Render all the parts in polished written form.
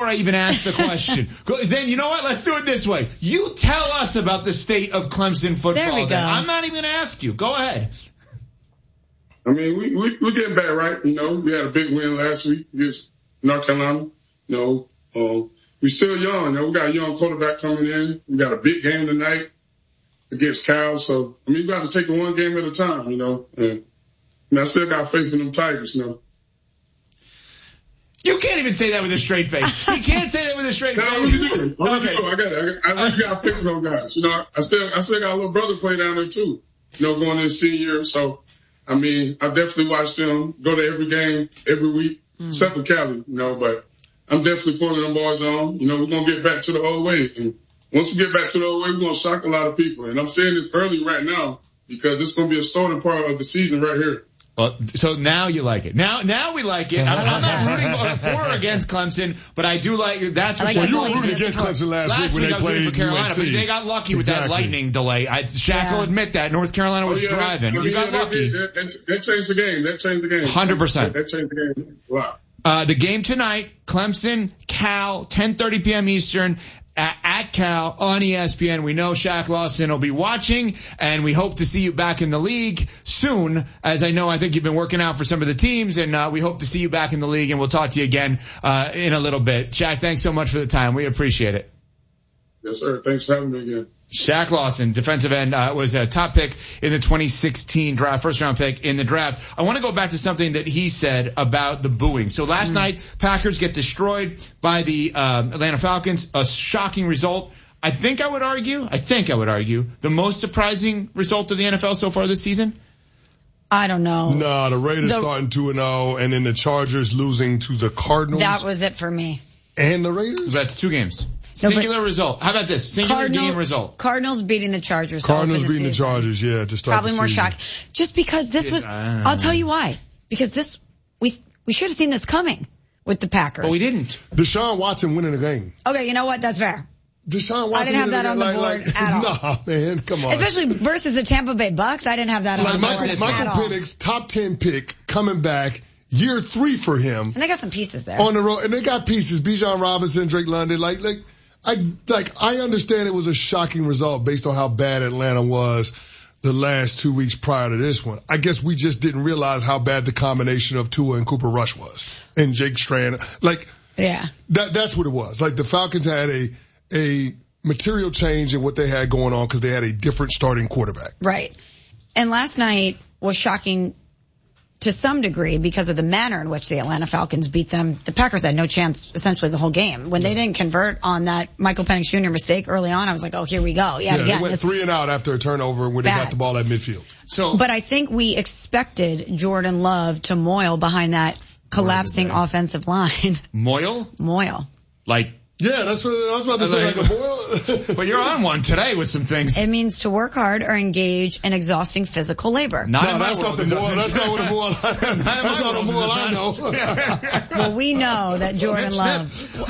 I even ask the question. Then you know what? Let's do it this way. You tell us about the state of Clemson football. There we go. I'm not even going to ask you. Go ahead. I mean, we're getting back, right? You know, we had a big win last week against North Carolina. You know, we're still young. You know, we got a young quarterback coming in. We got a big game tonight against Cal. So, I mean, we got to take it one game at a time, you know. And I still got faith in them Tigers, you know. You can't even say that with a straight face. You can't say that with a straight face. No, I really do. I really got faith in those guys. You know, I still got a little brother play down there too. You know, going into senior year. So, I mean, I definitely watch them go to every game every week, except for Cali, you know, but I'm definitely pulling them boys on. You know, we're going to get back to the old way. And once we get back to the old way, we're going to shock a lot of people. And I'm saying this early right now because it's going to be a starting part of the season right here. Well, so now you like it. Now we like it. I'm not rooting for or against Clemson, but I do like it. That's what you were rooting against Clemson last week when they played for Carolina, UNC. but they got lucky with that lightning delay. Shaq will admit that. North Carolina was driving. We got lucky. That changed the game. 100%. That changed the game. Wow. The game tonight, Clemson, Cal, 10:30 p.m. Eastern. At Cal on ESPN. We know Shaq Lawson will be watching, and we hope to see you back in the league soon, as I think you've been working out for some of the teams, and we hope to see you back in the league, and we'll talk to you again in a little bit. Shaq, thanks so much for the time. We appreciate it. Yes, sir. Thanks for having me again. Shaq Lawson, defensive end, was a top pick in the 2016 draft, first round pick in the draft. I want to go back to something that he said about the booing. So last night, Packers get destroyed by the Atlanta Falcons, a shocking result. I think I would argue the most surprising result of the NFL so far this season. I don't know. No, the Raiders starting 2-0, and then the Chargers losing to the Cardinals. That was it for me. And the Raiders? That's 2 games. Singular result. How about this? Singular game result. Cardinals beating the Chargers. Cardinals beating the Chargers, yeah, to start probably the more season. shock. Just because this was, I'll tell you why. Because this, we should have seen this coming with the Packers. But we didn't. Deshaun Watson winning the game. Okay, you know what? That's fair. Deshaun Watson. I didn't have that on the board at all. Nah, man, come on. Especially versus the Tampa Bay Bucks, I didn't have that on the board at all. Michael Penix, top 10 pick, coming back. Year 3 for him. And they got some pieces there. On the road. And they got pieces. Bijan Robinson, Drake London. I understand it was a shocking result based on how bad Atlanta was the last 2 weeks prior to this one. I guess we just didn't realize how bad the combination of Tua and Cooper Rush was. And Jake Strand. That's what it was. Like the Falcons had a material change in what they had going on because they had a different starting quarterback. Right. And last night was shocking to some degree because of the manner in which the Atlanta Falcons beat them. The Packers had no chance essentially the whole game. When they didn't convert on that Michael Penix Jr. mistake early on, I was like, oh, here we go. They went 3 and out after a turnover when they got the ball at midfield. But I think we expected Jordan Love to moil behind that collapsing offensive line. Moil? Yeah, that's what I was about to say, like a boil. But you're on one today with some things. It means to work hard or engage in exhausting physical labor. That's not the moil. That's not what a moil. That's not a moil I know. Well, we know that Jordan Love.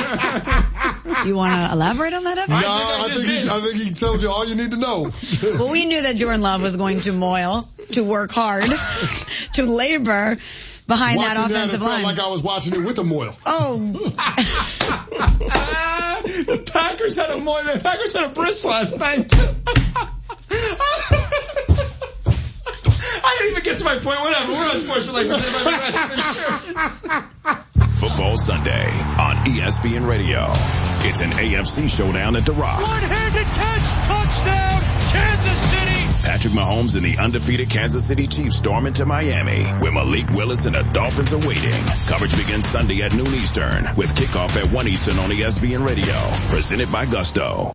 Oh, you want to elaborate on that? No, I think he told you all you need to know. Well, we knew that Jordan Love was going to moil, to work hard, to labor behind that offensive line. Felt like I was watching it with a moil. Oh. The Packers had a moil. The Packers had a bris last night. I didn't even get to my point. Whatever. We're on Sports Relations. Football Sunday on ESPN Radio. It's an AFC showdown at The Rock. One-handed catch, touchdown, Kansas City. Patrick Mahomes and the undefeated Kansas City Chiefs storm into Miami, where Malik Willis and the Dolphins are waiting. Coverage begins Sunday at noon Eastern, with kickoff at 1 Eastern on ESPN Radio. Presented by Gusto.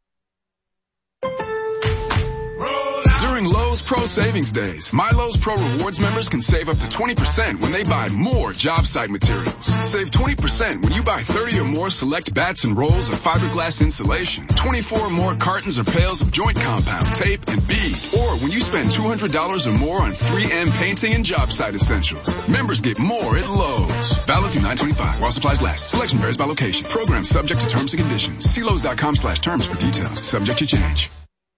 During Lowe's Pro Savings Days, My Lowe's Pro Rewards members can save up to 20% when they buy more job site materials. Save 20% when you buy 30 or more select bats and rolls of fiberglass insulation, 24 or more cartons or pails of joint compound, tape, and bead, or when you spend $200 or more on 3M painting and job site essentials. Members get more at Lowe's. Valid through 9/25 while supplies last. Selection varies by location. Program subject to terms and conditions. See Lowe's.com/terms for details. Subject to change.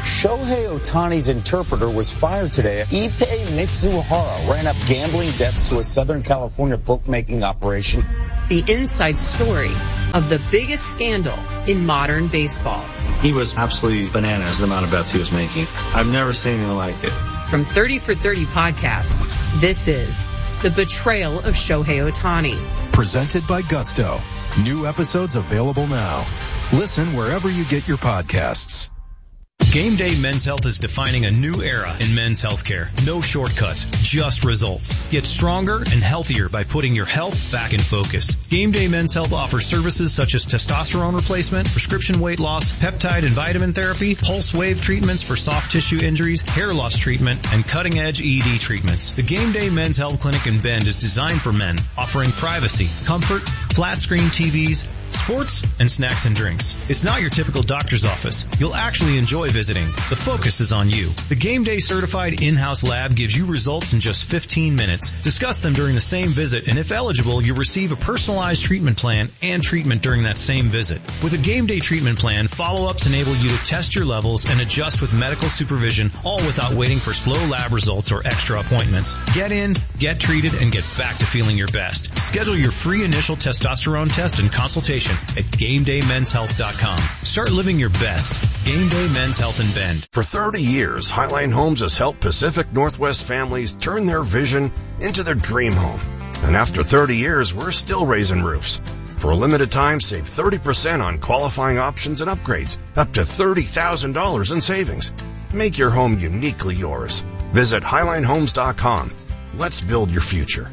Shohei Ohtani's interpreter was fired today. Ippei Mitsuhara ran up gambling debts to a Southern California bookmaking operation. The inside story of the biggest scandal in modern baseball. He was absolutely bananas, the amount of bets he was making. I've never seen anything like it. From 30 for 30 podcasts, this is The Betrayal of Shohei Ohtani. Presented by Gusto. New episodes available now. Listen wherever you get your podcasts. Game Day Men's Health is defining a new era in men's healthcare. No shortcuts, just results. Get stronger and healthier by putting your health back in focus. Game Day Men's Health offers services such as testosterone replacement, prescription weight loss, peptide and vitamin therapy, pulse wave treatments for soft tissue injuries, hair loss treatment, and cutting-edge ED treatments. The Game Day Men's Health Clinic in Bend is designed for men, offering privacy, comfort, flat-screen TVs, sports, and snacks and drinks. It's not your typical doctor's office. You'll actually enjoy visiting. The focus is on you. The Game Day certified in-house lab gives you results in just 15 minutes. Discuss them during the same visit, and if eligible, you'll receive a personalized treatment plan and treatment during that same visit. With a Game Day treatment plan, follow-ups enable you to test your levels and adjust with medical supervision, all without waiting for slow lab results or extra appointments. Get in, get treated, and get back to feeling your best. Schedule your free initial testosterone test and consultation at GameDayMen'sHealth.com. Start living your best. Game Day Men's Health in Bend. For 30 years, Highline Homes has helped Pacific Northwest families turn their vision into their dream home. And after 30 years, we're still raising roofs. For a limited time, save 30% on qualifying options and upgrades, up to $30,000 in savings. Make your home uniquely yours. Visit HighlineHomes.com. Let's build your future.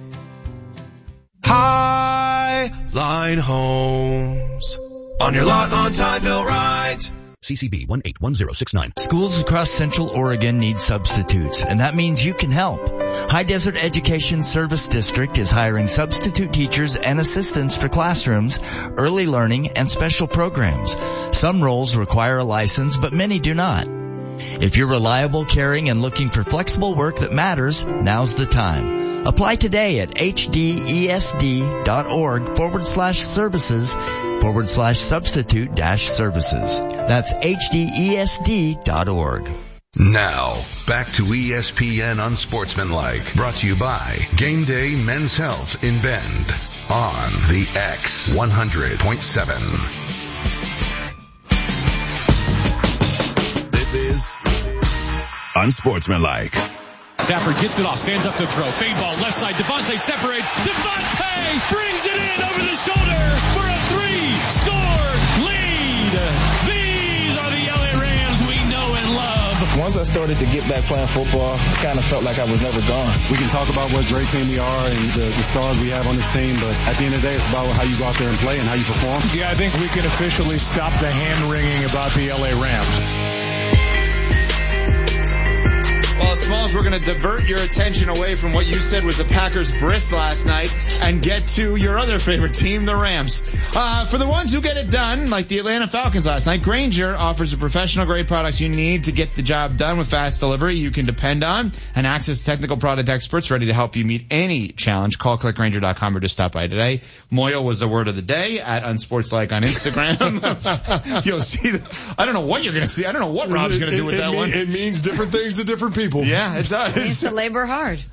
Highline Homes. On your lot, on time, bill right. CCB 181069. Schools across Central Oregon need substitutes, and that means you can help. High Desert Education Service District is hiring substitute teachers and assistants for classrooms, early learning, and special programs. Some roles require a license, but many do not. If you're reliable, caring, and looking for flexible work that matters, now's the time. Apply today at hdesd.org/services/substitute-services. That's hdesd.org. Now, back to ESPN Unsportsmanlike, brought to you by Game Day Men's Health in Bend on the X 100.7. This is Unsportsmanlike. Stafford gets it off, stands up to throw. Fade ball, left side. Devontae separates. Devontae brings it in over the shoulder for a 3-score lead. These are the LA Rams we know and love. Once I started to get back playing football, I kind of felt like I was never gone. We can talk about what great team we are and the stars we have on this team, but at the end of the day, it's about how you go out there and play and how you perform. Yeah, I think we can officially stop the hand-wringing about the LA Rams. Well, Smalls, we're going to divert your attention away from what you said with the Packers' bris last night and get to your other favorite team, the Rams. For the ones who get it done, like the Atlanta Falcons last night, Grainger offers the professional-grade products you need to get the job done with fast delivery you can depend on and access technical product experts ready to help you meet any challenge. Call clickgrainger.com or just stop by today. Moyo was the word of the day at Unsportslike on Instagram. You'll see. I don't know what you're going to see. I don't know what Rob's going to do with that one. It means different things to different people. Yeah, it does. He needs to labor hard.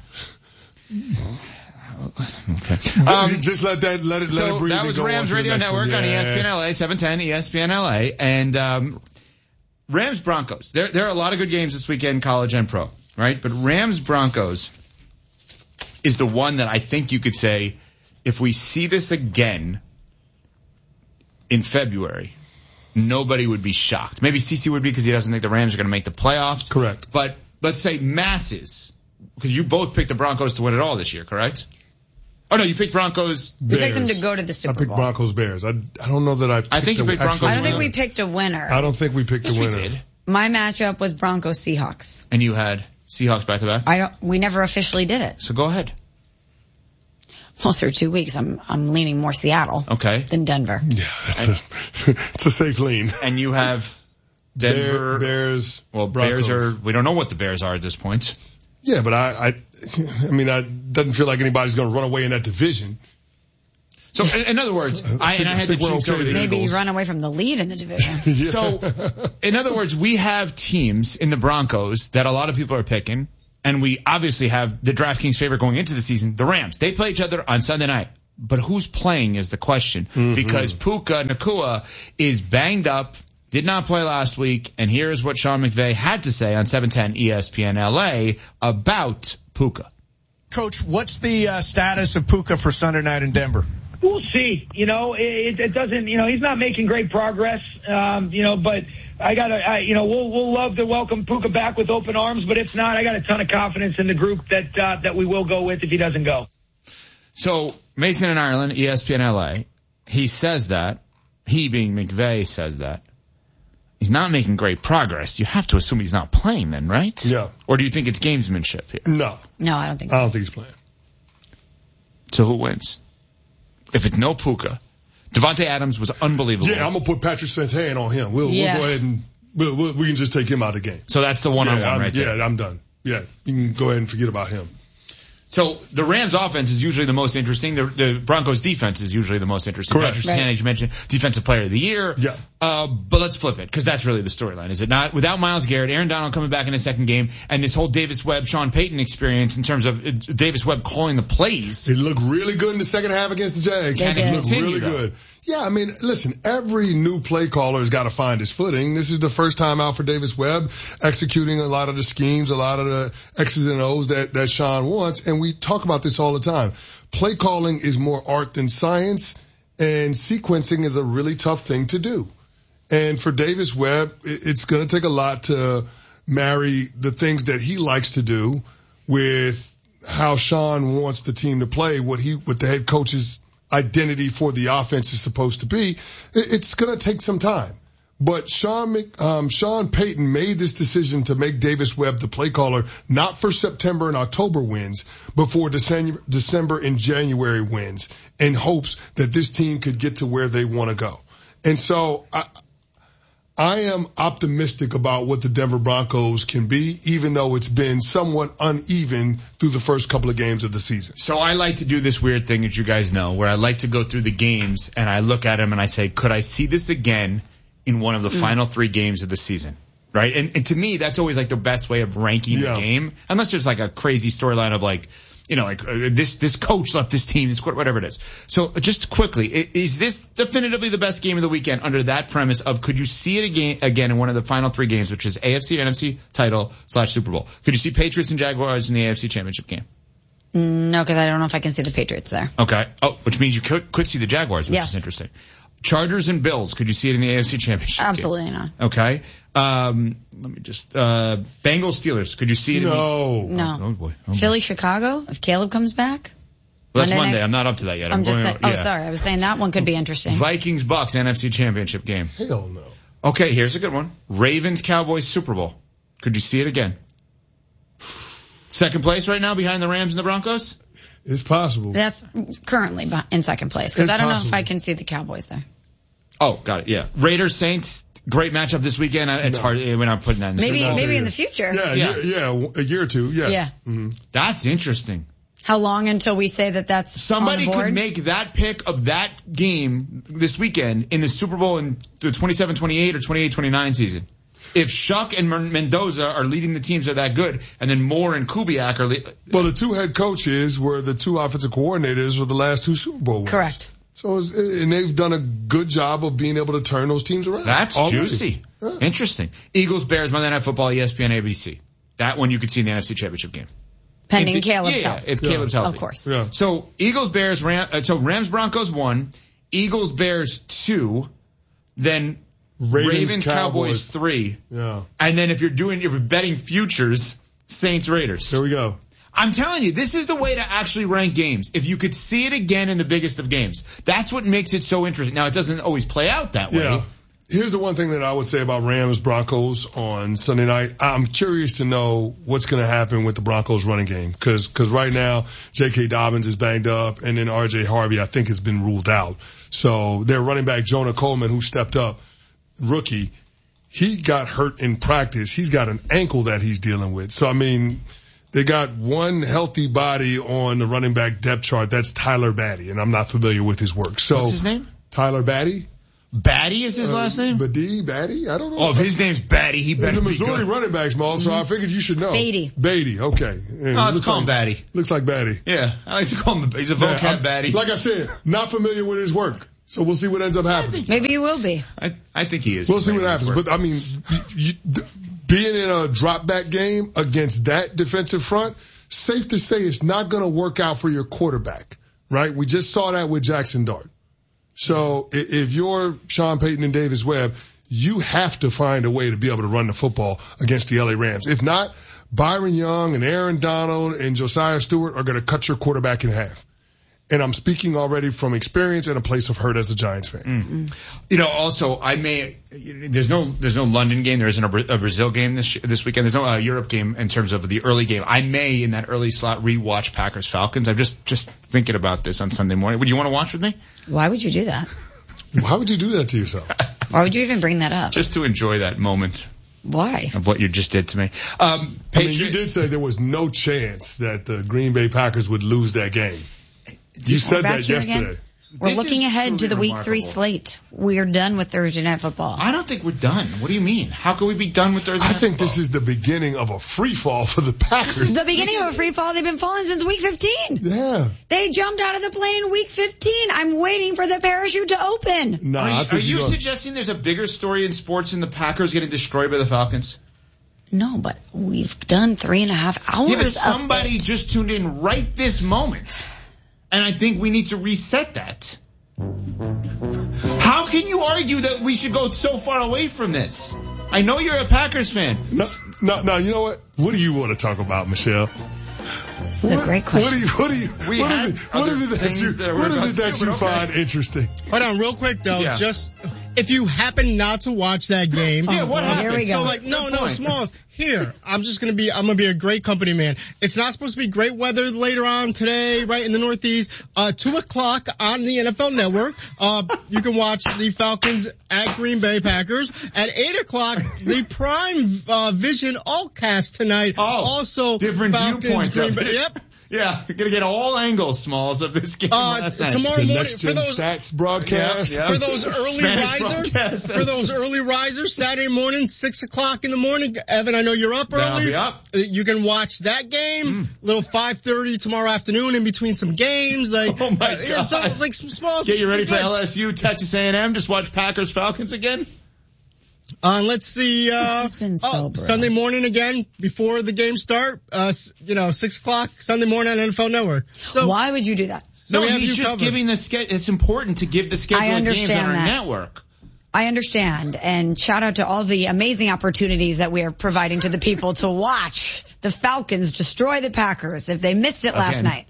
Okay. Just let it breathe. That was Rams Radio Network on ESPN LA, 710 ESPN LA, and Rams Broncos. There are a lot of good games this weekend, college and pro, right? But Rams Broncos is the one that I think you could say, if we see this again in February, nobody would be shocked. Maybe CC would be because he doesn't think the Rams are going to make the playoffs. Correct. But let's say masses, because you both picked the Broncos to win it all this year, correct? Oh, no, you picked Broncos. You picked them to go to the Super Bowl. I picked Broncos Bears. I don't know that I think you picked Broncos. I don't think we picked a winner. I don't think we picked a winner. We did. My matchup was Broncos Seahawks. And you had Seahawks back to back? We never officially did it. So go ahead. Well, through 2 weeks, I'm leaning more Seattle. Okay. Than Denver. Yeah, it's a safe lean. And you have Denver. Bears. Well, Broncos. Bears we don't know what the Bears are at this point. Yeah, but I mean, I doesn't feel like anybody's going to run away in that division. So, in other words, I had the Chiefs over the Maybe Eagles. you run away from the lead in the division. So, in other words, we have teams in the Broncos that a lot of people are picking, and we obviously have the DraftKings favorite going into the season, the Rams. They play each other on Sunday night. But who's playing is the question. Because Puka Nacua is banged up, did not play last week, and here's what Sean McVay had to say on 710 ESPN LA about Puka. Coach, what's the status of Puka for Sunday night in Denver? We'll see. It doesn't, he's not making great progress, but we'll love to welcome Puka back with open arms, but if not, I got a ton of confidence in the group that we will go with if he doesn't go. So, Mason in Ireland, ESPN LA, he says that, he being McVay says that. He's not making great progress. You have to assume he's not playing then, right? Yeah. Or do you think it's gamesmanship here? No. No, I don't think so. I don't think he's playing. So who wins? If it's no Puka, Devontae Adams was unbelievable. Yeah, I'm going to put Patrick Surtain on him. We'll go ahead and we can just take him out of the game. So that's the one-on-one right there. Yeah, I'm done. Yeah, you can go ahead and forget about him. So the Rams offense is usually the most interesting. The Broncos defense is usually the most interesting. Correct. Patrick Surtain, as you mentioned, defensive player of the year. Yeah. But let's flip it, because that's really the storyline, is it not? Without Myles Garrett, Aaron Donald coming back in his second game, and this whole Davis Webb, Sean Payton experience in terms of Davis Webb calling the plays. He looked really good in the second half against the Jags. He looked really good. Yeah, I mean, listen, every new play caller has got to find his footing. This is the first time out for Davis Webb, executing a lot of the schemes, a lot of the X's and O's that Sean wants, and we talk about this all the time. Play calling is more art than science, and sequencing is a really tough thing to do. And for Davis Webb, it's going to take a lot to marry the things that he likes to do with how Sean wants the team to play, what the head coach's identity for the offense is supposed to be. It's going to take some time. But Sean Payton made this decision to make Davis Webb the play caller, not for September and October wins, but for December and January wins, in hopes that this team could get to where they want to go. And so I am optimistic about what the Denver Broncos can be, even though it's been somewhat uneven through the first couple of games of the season. So I like to do this weird thing, as you guys know, where I like to go through the games and I look at them and I say, could I see this again in one of the final 3 games of the season? Right? And to me, that's always like the best way of ranking the game, unless there's like a crazy storyline of like, this coach left this team, whatever it is. So just quickly, is this definitively the best game of the weekend under that premise of could you see it again in one of the final 3 games, which is AFC, NFC title / Super Bowl? Could you see Patriots and Jaguars in the AFC Championship game? No, because I don't know if I can see the Patriots there. Okay. Oh, which means you could see the Jaguars, which is interesting. Chargers and Bills, could you see it in the AFC Championship Absolutely game? not. Okay. Let me just, Bengals Steelers, could you see it in the... No. Oh boy. Philly, Chicago, if Caleb comes back? Well, that's Monday. I'm not up to that yet. I'm just saying, sorry. I was saying that one could be interesting. Vikings Bucks NFC Championship game. Hell no. Okay, here's a good one. Ravens Cowboys Super Bowl. Could you see it again? Second place right now behind the Rams and the Broncos? It's possible. That's currently in second place, because I don't know if I can see the Cowboys there. Oh, got it, yeah. Raiders Saints, great matchup this weekend. It's hard, we're not putting that in the Maybe in the future. Yeah, a year or two, yeah. Mm-hmm. That's interesting. How long until we say that that's somebody on the board? could make that pick of that game this weekend in the Super Bowl in the 27-28 or 28-29 season. If Shuck and Mendoza are leading the teams that are that good, and then Moore and Kubiak are well, the 2 head coaches were the 2 offensive coordinators for the last 2 Super Bowl wins. Correct. So, and they've done a good job of being able to turn those teams around. That's juicy. Yeah. Interesting. Eagles, Bears, Monday Night Football, ESPN, ABC. That one you could see in the NFC Championship game. Pending Caleb's health. If Caleb's healthy. Of course. Yeah. So, Eagles, Bears, Rams, Broncos 1, Eagles, Bears 2, then Ravens, Cowboys 3. Yeah. And then if you're betting futures, Saints, Raiders. There we go. I'm telling you, this is the way to actually rank games. If you could see it again in the biggest of games. That's what makes it so interesting. Now, it doesn't always play out that way. Yeah. Here's the one thing that I would say about Rams Broncos on Sunday night. I'm curious to know what's going to happen with the Broncos running game. Cause right now, J.K. Dobbins is banged up, and then R.J. Harvey, I think, has been ruled out. So their running back, Jonah Coleman, who stepped up, rookie, he got hurt in practice. He's got an ankle that he's dealing with. So, I mean, They got one healthy body on the running back depth chart. That's Tyler Batty, and I'm not familiar with his work. So what's his name? Tyler Batty. Batty is his last name? Batty? I don't know. Oh, if his name's Batty, he better be He's a Missouri running back, Small, so I figured you should know. Beatty, okay. Yeah, let's call him Batty. Looks like Batty. Yeah, I like to call him, he's a vocab Batty. Like I said, not familiar with his work. So we'll see what ends up happening. Maybe you will be. I think he is. We'll see what happens. But, I mean, being in a drop-back game against that defensive front, safe to say it's not going to work out for your quarterback, right? We just saw that with Jackson Dart. So if you're Sean Payton and Davis Webb, you have to find a way to be able to run the football against the LA Rams. If not, Byron Young and Aaron Donald and Josiah Stewart are going to cut your quarterback in half. And I'm speaking already from experience and a place of hurt as a Giants fan. Mm-hmm. You know, also, there's no London game. There isn't a Brazil game this weekend. There's no Europe game in terms of the early game. I may, in that early slot, rewatch Packers Falcons. I'm just thinking about this on Sunday morning. Would you want to watch with me? Why would you do that? Why would you do that to yourself? Why would you even bring that up? Just to enjoy that moment. Why? Of what you just did to me. You did say there was no chance that the Green Bay Packers would lose that game. You said that yesterday. We're looking ahead to the Week 3 slate. We are done with Thursday Night Football. I don't think we're done. What do you mean? How can we be done with Thursday Night Football? I think this is the beginning of a free fall for the Packers. This is the beginning of a free fall. They've been falling since Week 15. Yeah. They jumped out of the plane Week 15. I'm waiting for the parachute to open. No, are you suggesting there's a bigger story in sports than the Packers getting destroyed by the Falcons? No, but we've done 3.5 hours. Yeah, but somebody just tuned in right this moment. And I think we need to reset that. How can you argue that we should go so far away from this? I know you're a Packers fan. No, you know what? What do you want to talk about, Michelle? This is a great question. What is it that you find interesting? Hold on, real quick though. Yeah. Just if you happen not to watch that game. Yeah, what happened? Here we go. So no, Smalls. Here, I'm gonna be a great company man. It's not supposed to be great weather later on today, right in the Northeast. 2:00 on the NFL Network. You can watch the Falcons at Green Bay Packers. At 8:00, the Prime Vision all cast tonight. Oh, also different Falcons, viewpoints. Green Bay. Yep. Yeah, you're gonna get all angles, Smalls, of this game last night. Tomorrow the morning Next Gen for those Stats broadcast. Yeah. for those early risers, Saturday morning, 6:00 in the morning. Evan, I know you're up early. I'll be up. You can watch that game. Little 5:30 tomorrow afternoon in between some games. Like, oh my God. Yeah, so like some small. Get you ready for LSU, Texas A&M. Just watch Packers Falcons again. Let's see. This has been so brutal. Sunday morning again before the game start. 6:00 Sunday morning on NFL Network. So why would you do that? No, we have he's you just covered. giving the schedule. It's important to give the schedule of games on our network. I understand, and shout out to all the amazing opportunities that we are providing to the people to watch the Falcons destroy the Packers if they missed it last night.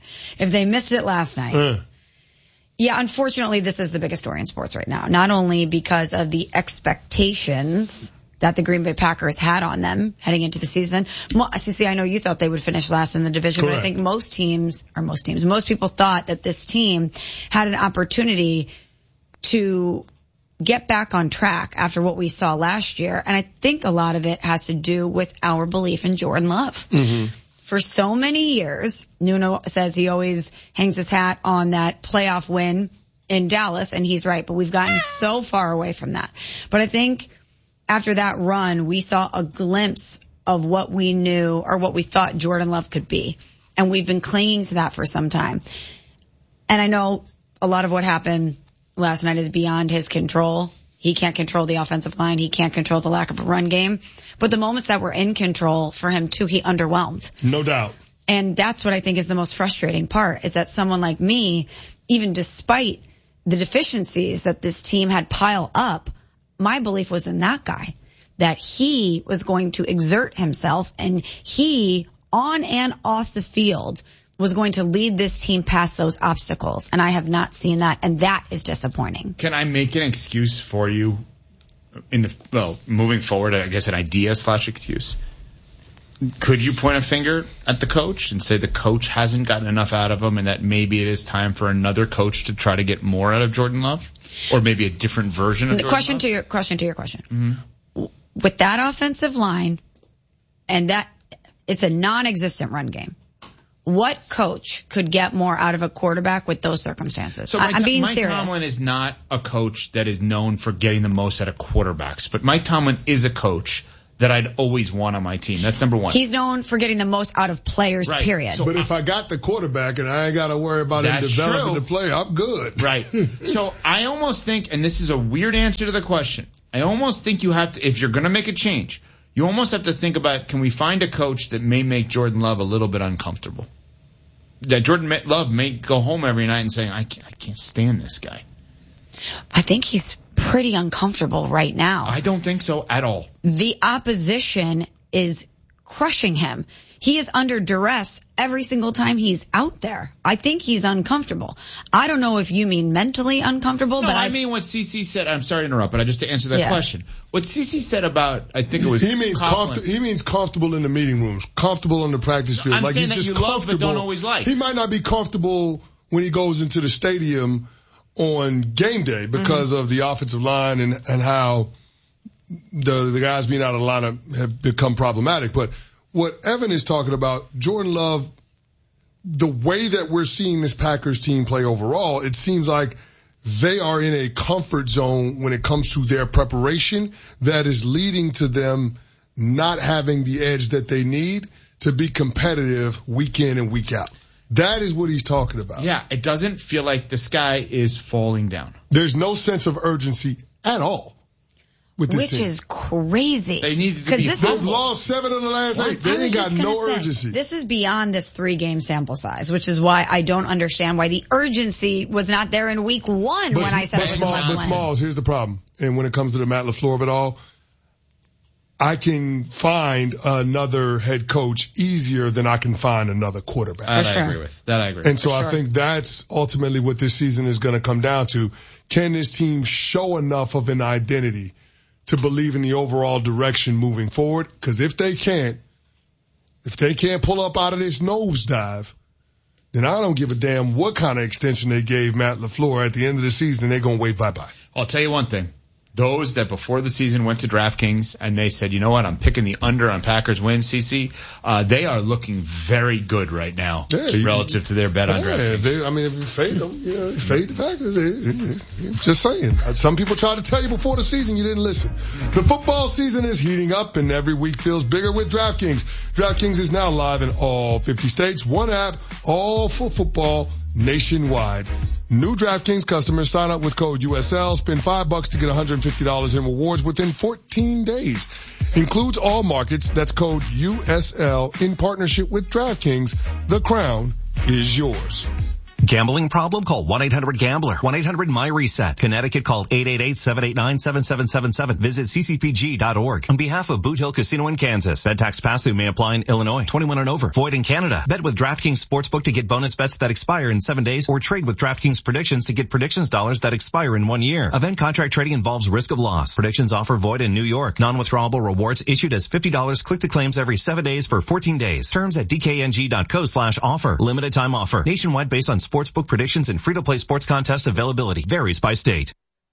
Yeah, unfortunately, this is the biggest story in sports right now. Not only because of the expectations that the Green Bay Packers had on them heading into the season. CC, I know you thought they would finish last in the division, Correct. but I think most people thought that this team had an opportunity to get back on track after what we saw last year. And I think a lot of it has to do with our belief in Jordan Love. Mm-hmm. For so many years, Nuno says he always hangs his hat on that playoff win in Dallas, and he's right, but we've gotten so far away from that. But I think after that run, we saw a glimpse of what we knew or what we thought Jordan Love could be. And we've been clinging to that for some time. And I know a lot of what happened last night is beyond his control. He can't control the offensive line. He can't control the lack of a run game. But the moments that were in control for him too, he underwhelmed. No doubt. And that's what I think is the most frustrating part, is that someone like me, even despite the deficiencies that this team had piled up, my belief was in that guy, that he was going to exert himself, and he, on and off the field, was going to lead this team past those obstacles. And I have not seen that, and that is disappointing. Can I make an excuse for you moving forward, I guess an idea/excuse? Could you point a finger at the coach and say the coach hasn't gotten enough out of him and that maybe it is time for another coach to try to get more out of Jordan Love? Or maybe a different version of Jordan Love? To your question. Mm-hmm. With that offensive line and that It's a non-existent run game. What coach could get more out of a quarterback with those circumstances? So I'm being Mike serious. Tomlin is not a coach that is known for getting the most out of quarterbacks, but Mike Tomlin is a coach that I'd always want on my team. That's number one. He's known for getting the most out of players, right. period. But if I got the quarterback and I ain't got to worry about him developing the play, I'm good. Right. So I almost think, and this is a weird answer to the question, I almost think you have to, if you're going to make a change, you almost have to think about, can we find a coach that may make Jordan Love a little bit uncomfortable? That Jordan Love may go home every night and say, I can't stand this guy. I think he's pretty uncomfortable right now. I don't think so at all. The opposition is crushing him. He is under duress every single time he's out there. I think he's uncomfortable. I don't know if you mean mentally uncomfortable, No, but I mean what CC said. I'm sorry to interrupt, but just to answer that question. What CC said about, I think it was he means comfortable in the meeting rooms, comfortable in the practice field. I'm like saying he's that just you love but don't always like. He might not be comfortable when he goes into the stadium on game day because of the offensive line and how the guys being out of the lineup have become problematic. But what Evan is talking about, Jordan Love, the way that we're seeing this Packers team play overall, it seems like they are in a comfort zone when it comes to their preparation that is leading to them not having the edge that they need to be competitive week in and week out. That is what he's talking about. Yeah, it doesn't feel like the sky is falling down. There's no sense of urgency at all. Which is crazy. They needed to be. They've lost 7 of the last 8. They ain't got no urgency. This is beyond this 3-game sample size, which is why I don't understand why the urgency was not there in week 1 when I said it was a must-win. But Smalls, here's the problem. And when it comes to the Matt LaFleur of it all, I can find another head coach easier than I can find another quarterback. That I agree with. And so I think that's ultimately what this season is going to come down to. Can this team show enough of an identity to believe in the overall direction moving forward? Because if they can't pull up out of this nosedive, then I don't give a damn what kind of extension they gave Matt LaFleur. At the end of the season, they're going to wave bye-bye. I'll tell you one thing. Those that before the season went to DraftKings and they said, you know what, I'm picking the under on Packers win, CC, they are looking very good right now relative to their bet on DraftKings. If you fade them, fade the Packers. Just saying. Some people try to tell you before the season, you didn't listen. The football season is heating up and every week feels bigger with DraftKings. DraftKings is now live in all 50 states. One app, all for football nationwide. New DraftKings customers sign up with code USL, spend $5 to get $150 in rewards within 14 days. Includes all markets. That's code USL in partnership with DraftKings. The crown is yours. Gambling problem? Call 1-800-GAMBLER. 1-800-MY-RESET. Connecticut, call 888-789-7777. Visit ccpg.org. On behalf of Boot Hill Casino in Kansas, that tax pass-through may apply in Illinois. 21 and over. Void in Canada. Bet with DraftKings Sportsbook to get bonus bets that expire in 7 days, or trade with DraftKings Predictions to get predictions dollars that expire in 1 year. Event contract trading involves risk of loss. Predictions offer void in New York. Non-withdrawable rewards issued as $50 click to claims every 7 days for 14 days. Terms at dkng.co/offer. Limited time offer. Nationwide based on sportsbook predictions and free-to-play sports contest availability. Varies by state.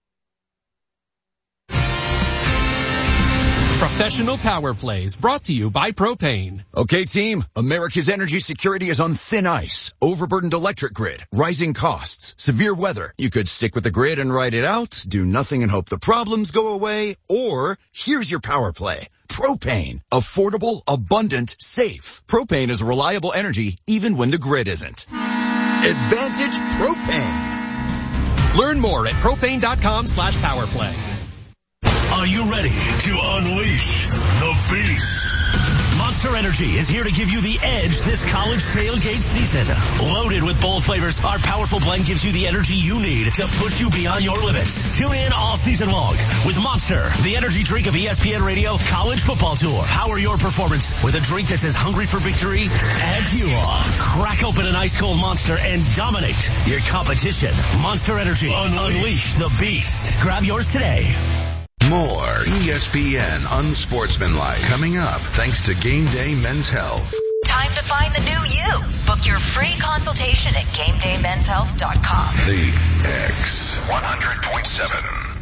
Professional Power Plays, brought to you by Propane. Okay, team, America's energy security is on thin ice. Overburdened electric grid, rising costs, severe weather. You could stick with the grid and ride it out, do nothing and hope the problems go away, or here's your power play. Propane. Affordable, abundant, safe. Propane is reliable energy even when the grid isn't. Advantage Propane. Learn more at propane.com/powerplay. Are you ready to unleash the beast? Monster Energy is here to give you the edge this college tailgate season. Loaded with bold flavors, our powerful blend gives you the energy you need to push you beyond your limits. Tune in all season long with Monster, the energy drink of ESPN Radio College Football Tour. Power your performance with a drink that's as hungry for victory as you are. Crack open an ice cold Monster and dominate your competition. Monster Energy. Unleash the beast. Grab yours today. More ESPN Unsportsmanlike coming up thanks to Game Day Men's Health. Time to find the new you. Book your free consultation at GameDayMen'sHealth.com. The X 100.7.